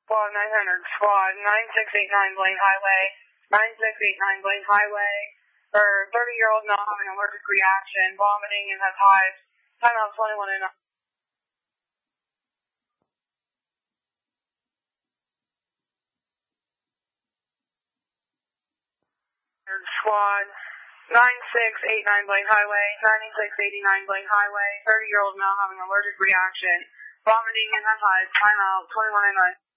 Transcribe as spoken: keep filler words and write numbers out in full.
Squad nine hundred, squad nine six eight nine Blaine Highway, nine six eight nine Blaine Highway, for thirty-year-old not having allergic reaction, vomiting and has hives. Timeout twenty-one and Squad nine six eight nine Blaine Highway, ninety-six eighty-nine Blaine Highway, thirty-year-old now having allergic reaction, vomiting and has hives. Timeout twenty-one and nine.